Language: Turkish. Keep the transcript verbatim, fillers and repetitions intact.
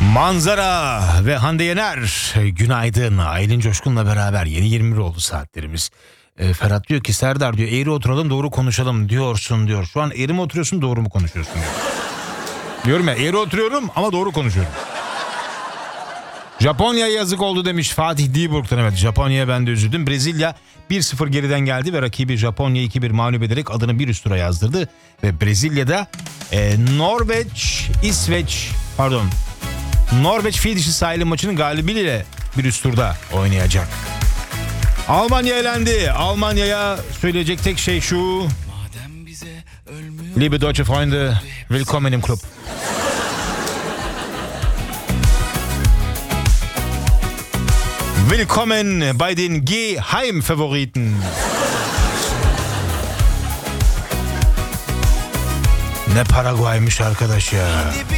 Manzara ve Hande Yener. Günaydın. Aylin Coşkun'la beraber yeni yirmi bir oldu saatlerimiz. E, Ferhat diyor ki Serdar diyor eğri oturalım doğru konuşalım diyorsun diyor. Şu an eğri mi oturuyorsun doğru mu konuşuyorsun diyor. Diyorum ya eğri oturuyorum ama doğru konuşuyorum. Japonya'ya yazık oldu demiş Fatih Dieburg'dan. Evet, Japonya'ya ben de üzüldüm. Brezilya bir sıfır geriden geldi ve rakibi Japonya iki bir mağlup ederek adını bir üst tura yazdırdı. Ve Brezilya'da e, Norveç, İsveç pardon Norveç fil dişi sahili maçının galibiyle bir üst turda oynayacak. Almanya elendi. Almanya'ya söyleyecek tek şey şu. Liebe Deutsche Freunde, willkommen im Club. Willkommen bei den Geheimfavoriten. Ne Paraguay'mış arkadaş ya.